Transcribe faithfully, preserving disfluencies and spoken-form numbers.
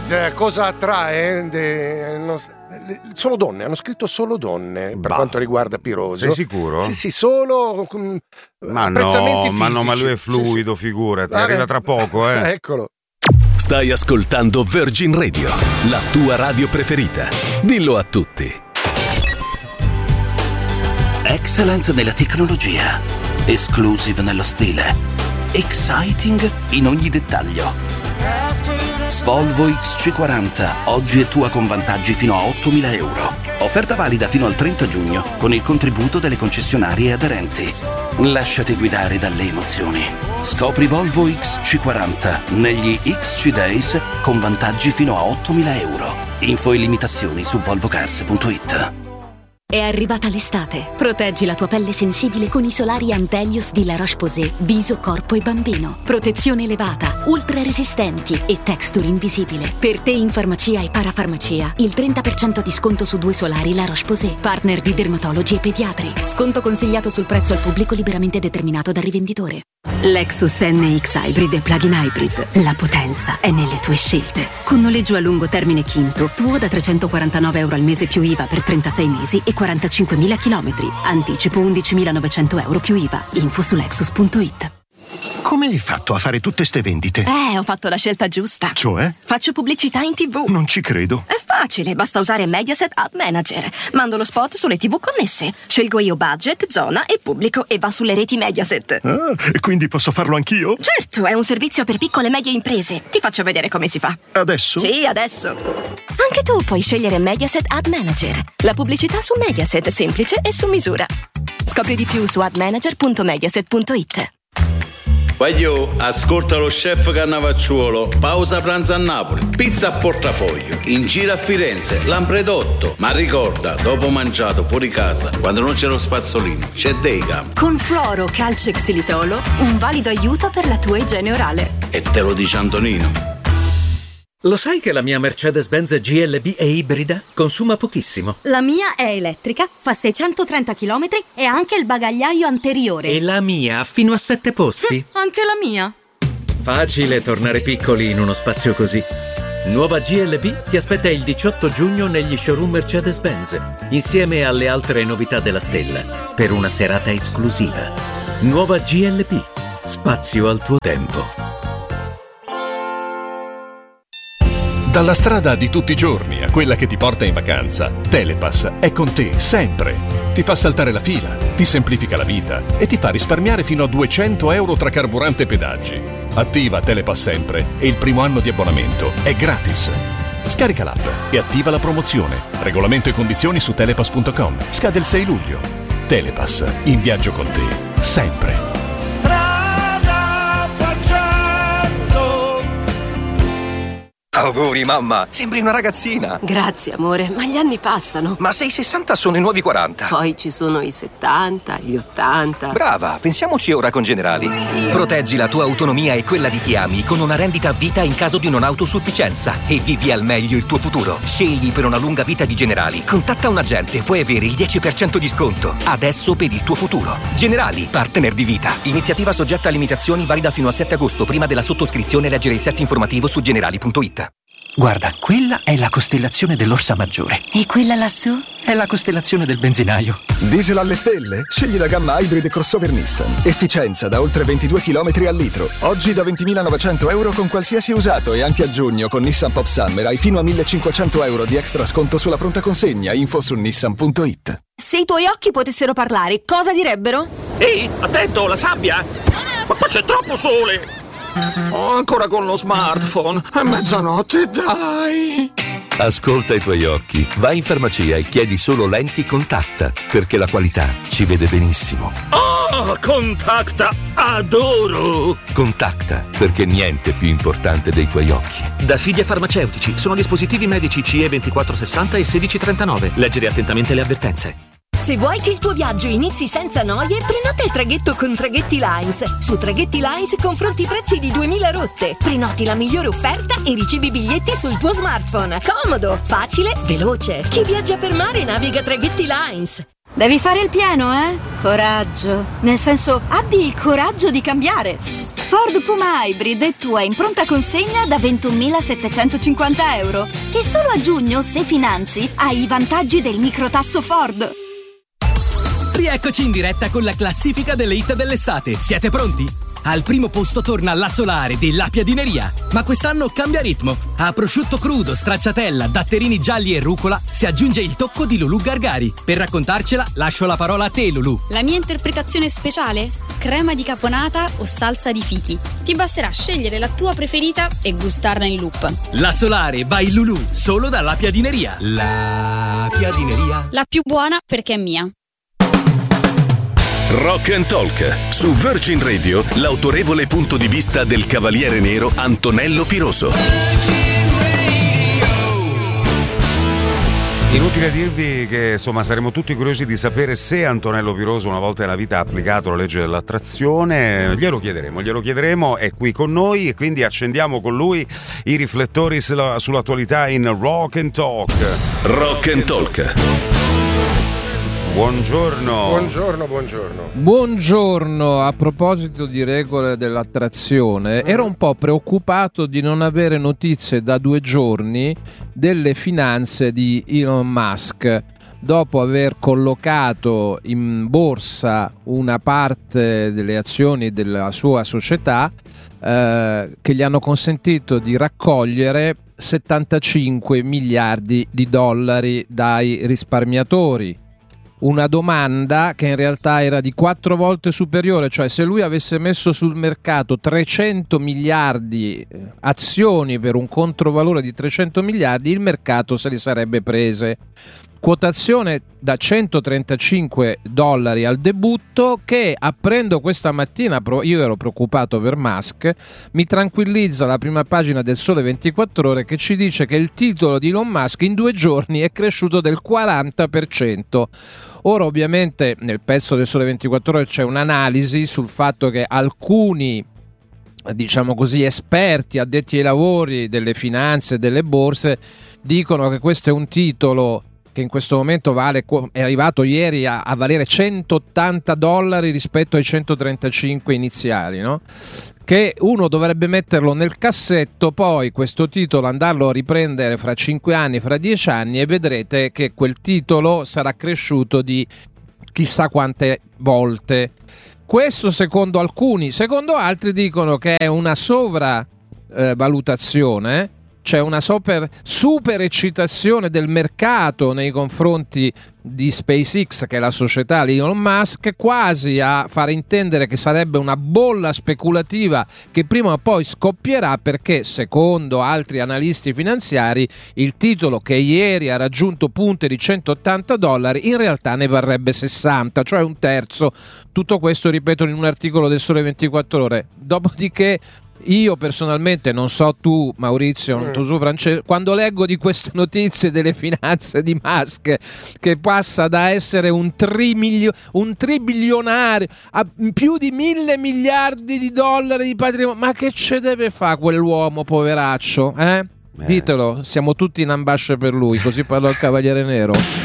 Light, cosa attrae? De... non... Solo donne, hanno scritto solo donne per bah. quanto riguarda Piroso. Sei sicuro? Sì, sì, solo um, ma apprezzamenti no, fisici. Ma no, ma lui è fluido, sì, sì. Figurati, ah, arriva tra poco, eh. Eccolo. Stai ascoltando Virgin Radio, la tua radio preferita. Dillo a tutti. Excellent nella tecnologia, exclusive nello stile, exciting in ogni dettaglio. Volvo X C quaranta, oggi è tua con vantaggi fino a ottomila euro. Offerta valida fino al trenta giugno con il contributo delle concessionarie aderenti. Lasciati guidare dalle emozioni. Scopri Volvo X C quaranta negli X C Days con vantaggi fino a ottomila euro. Info e limitazioni su volvo cars punto it. È arrivata l'estate. Proteggi la tua pelle sensibile con i solari Antelios di La Roche-Posay, viso, corpo e bambino. Protezione elevata, ultra resistenti e texture invisibile. Per te in farmacia e parafarmacia, il trenta per cento di sconto su due solari La Roche-Posay, partner di dermatologi e pediatri. Sconto consigliato sul prezzo al pubblico liberamente determinato dal rivenditore. Lexus N X Hybrid e Plug-in Hybrid. La potenza è nelle tue scelte. Con noleggio a lungo termine Quinto, tuo da trecentoquarantanove euro al mese più I V A per trentasei mesi e quarantacinquemila chilometri. Anticipo undicimilanovecento euro più I V A. Info su lexus punto it. Come hai fatto a fare tutte ste vendite? Eh, ho fatto la scelta giusta. Cioè? Faccio pubblicità in tivù. Non ci credo. È facile, basta usare Mediaset Ad Manager. Mando lo spot sulle tivù connesse. Scelgo io budget, zona e pubblico e va sulle reti Mediaset. Ah, e quindi posso farlo anch'io? Certo, è un servizio per piccole e medie imprese. Ti faccio vedere come si fa. Adesso? Sì, adesso. Anche tu puoi scegliere Mediaset Ad Manager. La pubblicità su Mediaset, semplice e su misura. Scopri di più su admanager punto mediaset punto it. Voglio, ascolta lo chef Cannavacciuolo, pausa pranzo a Napoli, pizza a portafoglio, in giro a Firenze, Lampredotto. Ma ricorda, dopo mangiato fuori casa, quando non c'è lo spazzolino, c'è Degam. Con Fluoro Calcio e Xilitolo, un valido aiuto per la tua igiene orale. E te lo dice Antonino. Lo sai che la mia Mercedes-Benz G L B è ibrida? Consuma pochissimo. La mia è elettrica, fa seicentotrenta chilometri e ha anche il bagagliaio anteriore. E la mia ha fino a sette posti. Eh, anche la mia. Facile tornare piccoli in uno spazio così. Nuova G L B ti aspetta il diciotto giugno negli showroom Mercedes-Benz, insieme alle altre novità della stella, per una serata esclusiva. Nuova G L B. Spazio al tuo tempo. Dalla strada di tutti i giorni a quella che ti porta in vacanza, Telepass è con te sempre. Ti fa saltare la fila, ti semplifica la vita e ti fa risparmiare fino a duecento euro tra carburante e pedaggi. Attiva Telepass sempre e il primo anno di abbonamento è gratis. Scarica l'app e attiva la promozione. Regolamento e condizioni su telepass punto com. Scade il sei luglio. Telepass, in viaggio con te, sempre. Auguri mamma, sembri una ragazzina. Grazie amore, ma gli anni passano. Ma se i sessanta sono i nuovi quaranta. Poi ci sono i settanta, gli ottanta. Brava, pensiamoci ora con Generali. Proteggi la tua autonomia e quella di chi ami con una rendita a vita in caso di non autosufficienza e vivi al meglio il tuo futuro. Scegli per una lunga vita di Generali. Contatta un agente, puoi avere il dieci per cento di sconto. Adesso per il tuo futuro. Generali, partner di vita. Iniziativa soggetta a limitazioni, valida fino al sette agosto. Prima della sottoscrizione leggere il set informativo su generali punto it. Guarda, quella è la costellazione dell'Orsa Maggiore. E quella lassù? È la costellazione del benzinaio. Diesel alle stelle? Scegli la gamma Hybrid crossover Nissan. Efficienza da oltre ventidue chilometri al litro. Oggi da ventimilanovecento euro con qualsiasi usato e anche a giugno con Nissan Pop Summer hai fino a millecinquecento euro di extra sconto sulla pronta consegna. Info su nissan punto it. Se i tuoi occhi potessero parlare, cosa direbbero? Ehi, attento, la sabbia! Ma qua c'è troppo sole! Oh, ancora con lo smartphone. È mezzanotte, dai. Ascolta i tuoi occhi. Vai in farmacia e chiedi solo lenti Contacta, perché la qualità ci vede benissimo. Oh, Contacta, adoro. Contacta, perché niente è più importante dei tuoi occhi. Da Fidia Farmaceutici sono dispositivi medici C E ventiquattro sessanta e sedici trentanove. Leggere attentamente le avvertenze. Se vuoi che il tuo viaggio inizi senza noie, prenota il traghetto con Traghetti Lines. Su Traghetti Lines confronti i prezzi di duemila rotte. Prenoti la migliore offerta e ricevi biglietti sul tuo smartphone. Comodo, facile, veloce. Chi viaggia per mare naviga Traghetti Lines. Devi fare il pieno, eh? Coraggio, nel senso, abbi il coraggio di cambiare. Ford Puma Hybrid è tua in pronta consegna da ventunomilasettecentocinquanta euro. E solo a giugno, se finanzi, hai i vantaggi del microtasso Ford. Rieccoci in diretta con la classifica delle hit dell'estate. Siete pronti? Al primo posto torna La Solare della Piadineria, ma quest'anno cambia ritmo. A prosciutto crudo, stracciatella, datterini gialli e rucola si aggiunge il tocco di Lulù Gargari. Per raccontarcela lascio la parola a te, Lulù. La mia interpretazione speciale? Crema di caponata o salsa di fichi. Ti basterà scegliere la tua preferita e gustarla in loop. La Solare by Lulù, solo dalla Piadineria. La Piadineria. La più buona perché è mia. Rock and Talk su Virgin Radio, l'autorevole punto di vista del cavaliere nero Antonello Piroso. Inutile dirvi che insomma saremo tutti curiosi di sapere se Antonello Piroso una volta nella vita ha applicato la legge dell'attrazione. Glielo chiederemo, glielo chiederemo, è qui con noi e quindi accendiamo con lui i riflettori sulla, sull'attualità in Rock and Talk. Rock and Talk. Buongiorno. Buongiorno, buongiorno. Buongiorno, a proposito di regole dell'attrazione, ero un po' preoccupato di non avere notizie da due giorni delle finanze di Elon Musk, dopo aver collocato in borsa una parte delle azioni della sua società eh, che gli hanno consentito di raccogliere settantacinque miliardi di dollari dai risparmiatori. Una domanda che in realtà era di quattro volte superiore, cioè se lui avesse messo sul mercato trecento miliardi azioni per un controvalore di trecento miliardi, il mercato se li sarebbe prese. Quotazione da centotrentacinque dollari al debutto che, apprendo questa mattina, io ero preoccupato per Musk, mi tranquillizza la prima pagina del Sole ventiquattro Ore che ci dice che il titolo di Elon Musk in due giorni è cresciuto del quaranta per cento. Ora ovviamente nel pezzo del Sole ventiquattro Ore c'è un'analisi sul fatto che alcuni, diciamo così, esperti addetti ai lavori delle finanze e delle borse dicono che questo è un titolo che in questo momento vale, è arrivato ieri a, a valere centottanta dollari rispetto ai centotrentacinque iniziali, no? Che uno dovrebbe metterlo nel cassetto, poi questo titolo andarlo a riprendere fra cinque anni, fra dieci anni e vedrete che quel titolo sarà cresciuto di chissà quante volte. Questo secondo alcuni, secondo altri dicono che è una sovravalutazione, eh, c'è una super, super eccitazione del mercato nei confronti di SpaceX, che è la società di Elon Musk, quasi a far intendere che sarebbe una bolla speculativa che prima o poi scoppierà, perché secondo altri analisti finanziari il titolo, che ieri ha raggiunto punte di centottanta dollari, in realtà ne varrebbe sessanta, cioè un terzo. Tutto questo, ripeto, in un articolo del Sole ventiquattro Ore. Dopodiché io personalmente, non so tu Maurizio, non so Francesco, quando leggo di queste notizie delle finanze di Musk, che passa da essere un, trimilio, un tribilionario a più di mille miliardi di dollari di patrimonio, ma che ce deve fare quell'uomo, poveraccio? Eh? Ditelo, siamo tutti in ambasce per lui, così parlò il Cavaliere Nero.